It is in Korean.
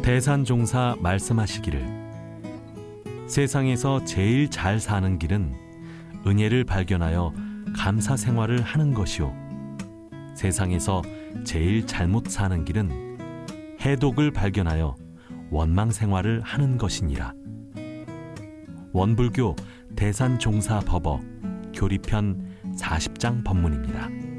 대산종사 말씀하시기를 세상에서 제일 잘 사는 길은 은혜를 발견하여 감사 생활을 하는 것이요 세상에서 제일 잘못 사는 길은 해독을 발견하여 원망 생활을 하는 것이니라. 원불교 대산종사법어 교리편 40장 법문입니다.